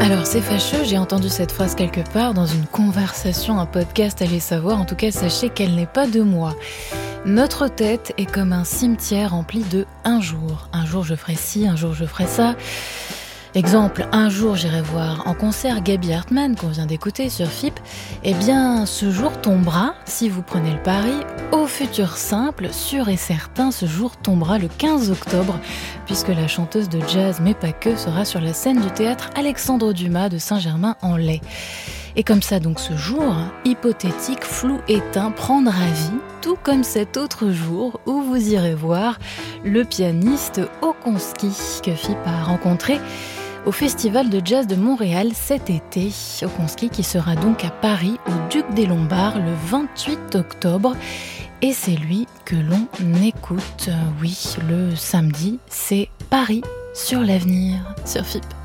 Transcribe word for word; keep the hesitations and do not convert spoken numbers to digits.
Alors c'est fâcheux, j'ai entendu cette phrase quelque part dans une conversation, un podcast, allez savoir, en tout cas sachez qu'elle n'est pas de moi. Notre tête est comme un cimetière rempli de un jour. Un jour je ferai ci, un jour je ferai ça. Exemple, un jour j'irai voir en concert Gaby Hartmann qu'on vient d'écouter sur F I P. Eh bien, ce jour tombera, si vous prenez le pari, au futur simple, sûr et certain, ce jour tombera le quinze octobre, puisque la chanteuse de jazz, mais pas que, sera sur la scène du théâtre Alexandre Dumas de Saint-Germain-en-Laye. Et comme ça, donc ce jour, hypothétique, flou, éteint, prendra vie, tout comme cet autre jour où vous irez voir le pianiste Okonski que F I P a rencontré au Festival de Jazz de Montréal cet été. Okonski qui sera donc à Paris au Duc des Lombards le vingt-huit octobre. Et c'est lui que l'on écoute, oui, le samedi, c'est Paris sur l'avenir sur F I P.